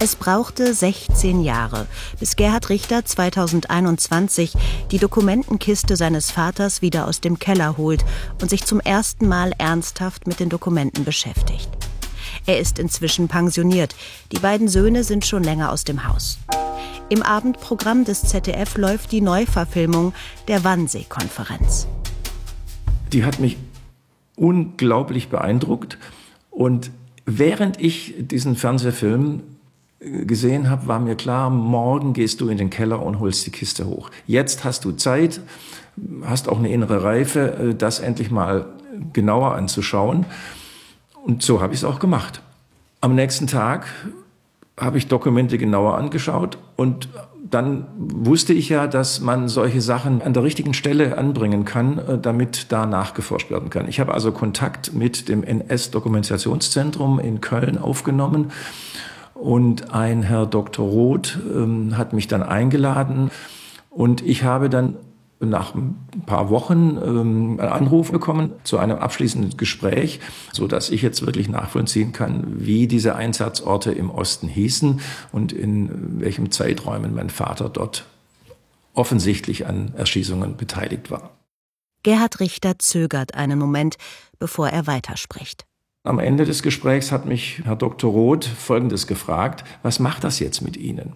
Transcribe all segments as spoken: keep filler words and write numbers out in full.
Es brauchte sechzehn Jahre, bis Gerhard Richter zweitausendeinundzwanzig die Dokumentenkiste seines Vaters wieder aus dem Keller holt und sich zum ersten Mal ernsthaft mit den Dokumenten beschäftigt. Er ist inzwischen pensioniert. Die beiden Söhne sind schon länger aus dem Haus. Im Abendprogramm des Z D F läuft die Neuverfilmung der Wannsee-Konferenz. Die hat mich unglaublich beeindruckt. Und während ich diesen Fernsehfilm gesehen habe, war mir klar, morgen gehst du in den Keller und holst die Kiste hoch. Jetzt hast du Zeit, hast auch eine innere Reife, das endlich mal genauer anzuschauen. Und so habe ich es auch gemacht. Am nächsten Tag habe ich Dokumente genauer angeschaut und dann wusste ich ja, dass man solche Sachen an der richtigen Stelle anbringen kann, damit da nachgeforscht werden kann. Ich habe also Kontakt mit dem N S-Dokumentationszentrum in Köln aufgenommen und ein Herr Doktor Roth ähm, hat mich dann eingeladen und ich habe dann nach ein paar Wochen ähm, einen Anruf bekommen zu einem abschließenden Gespräch, so dass ich jetzt wirklich nachvollziehen kann, wie diese Einsatzorte im Osten hießen und in welchem Zeiträumen mein Vater dort offensichtlich an Erschießungen beteiligt war. Gerhard Richter zögert einen Moment, bevor er weiterspricht. Am Ende des Gesprächs hat mich Herr Doktor Roth Folgendes gefragt: Was macht das jetzt mit Ihnen?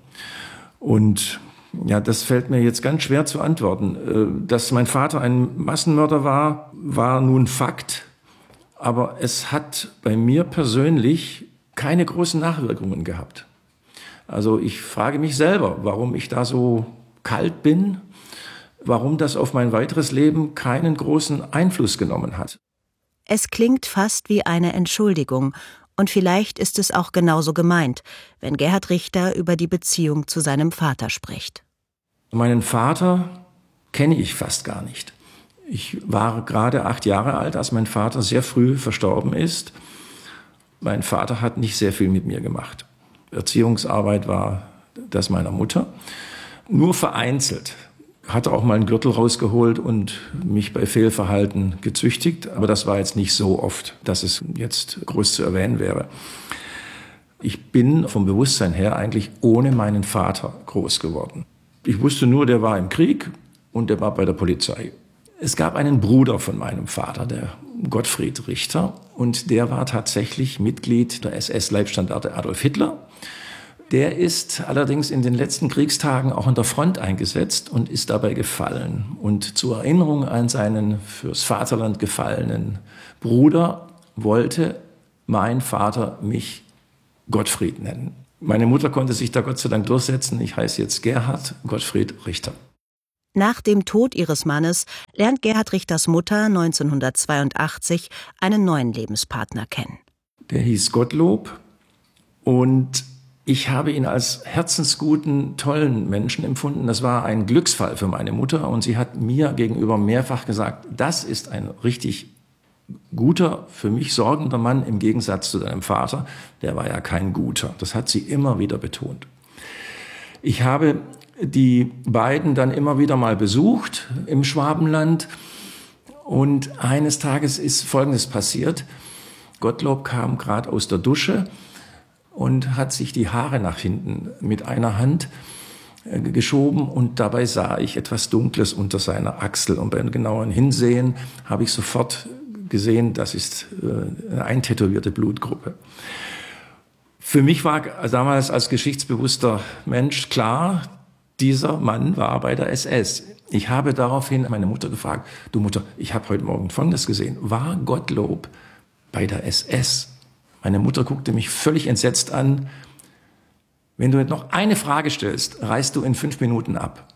Und ja, das fällt mir jetzt ganz schwer zu antworten. Dass mein Vater ein Massenmörder war, war nun Fakt. Aber es hat bei mir persönlich keine großen Nachwirkungen gehabt. Also ich frage mich selber, warum ich da so kalt bin, warum das auf mein weiteres Leben keinen großen Einfluss genommen hat. Es klingt fast wie eine Entschuldigung. Und vielleicht ist es auch genauso gemeint, wenn Gerhard Richter über die Beziehung zu seinem Vater spricht. Meinen Vater kenne ich fast gar nicht. Ich war gerade acht Jahre alt, als mein Vater sehr früh verstorben ist. Mein Vater hat nicht sehr viel mit mir gemacht. Erziehungsarbeit war das meiner Mutter. Nur vereinzelt. Hatte auch mal einen Gürtel rausgeholt und mich bei Fehlverhalten gezüchtigt. Aber das war jetzt nicht so oft, dass es jetzt groß zu erwähnen wäre. Ich bin vom Bewusstsein her eigentlich ohne meinen Vater groß geworden. Ich wusste nur, der war im Krieg und der war bei der Polizei. Es gab einen Bruder von meinem Vater, der Gottfried Richter. Und der war tatsächlich Mitglied der S S-Leibstandarte Adolf Hitler. Der ist allerdings in den letzten Kriegstagen auch an der Front eingesetzt und ist dabei gefallen. Und zur Erinnerung an seinen fürs Vaterland gefallenen Bruder wollte mein Vater mich Gottfried nennen. Meine Mutter konnte sich da Gott sei Dank durchsetzen. Ich heiße jetzt Gerhard Gottfried Richter. Nach dem Tod ihres Mannes lernt Gerhard Richters Mutter neunzehnhundertzweiundachtzig einen neuen Lebenspartner kennen. Der hieß Gottlob und ich habe ihn als herzensguten, tollen Menschen empfunden. Das war ein Glücksfall für meine Mutter und sie hat mir gegenüber mehrfach gesagt, das ist ein richtig guter, für mich sorgender Mann im Gegensatz zu deinem Vater. Der war ja kein guter. Das hat sie immer wieder betont. Ich habe die beiden dann immer wieder mal besucht im Schwabenland und eines Tages ist Folgendes passiert. Gottlob kam gerade aus der Dusche und hat sich die Haare nach hinten mit einer Hand geschoben und dabei sah ich etwas Dunkles unter seiner Achsel. Und beim genauen Hinsehen habe ich sofort gesehen, das ist eine eintätowierte Blutgruppe. Für mich war damals als geschichtsbewusster Mensch klar, dieser Mann war bei der S S. Ich habe daraufhin meine Mutter gefragt, du Mutter, ich habe heute Morgen Folgendes gesehen, war Gottlob bei der S S? Meine Mutter guckte mich völlig entsetzt an. Wenn du jetzt noch eine Frage stellst, reist du in fünf Minuten ab.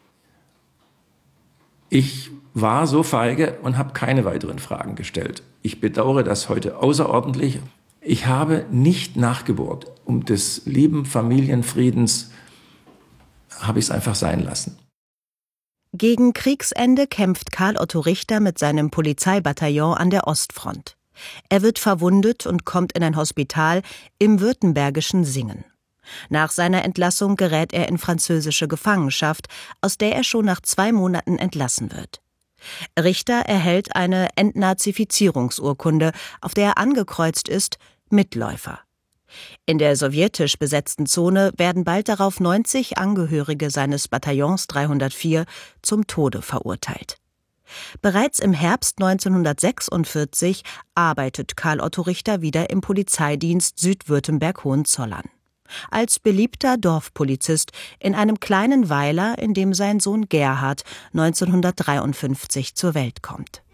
Ich war so feige und habe keine weiteren Fragen gestellt. Ich bedauere das heute außerordentlich. Ich habe nicht nachgebohrt. Um des lieben Familienfriedens habe ich es einfach sein lassen. Gegen Kriegsende kämpft Karl Otto Richter mit seinem Polizeibataillon an der Ostfront. Er wird verwundet und kommt in ein Hospital im württembergischen Singen. Nach seiner Entlassung gerät er in französische Gefangenschaft, aus der er schon nach zwei Monaten entlassen wird. Richter erhält eine Entnazifizierungsurkunde, auf der er angekreuzt ist Mitläufer. In der sowjetisch besetzten Zone werden bald darauf neunzig Angehörige seines Bataillons dreihundertvier zum Tode verurteilt. Bereits im Herbst neunzehnhundertsechsundvierzig arbeitet Karl Otto Richter wieder im Polizeidienst Südwürttemberg-Hohenzollern. Als beliebter Dorfpolizist in einem kleinen Weiler, in dem sein Sohn Gerhard neunzehnhundertdreiundfünfzig zur Welt kommt.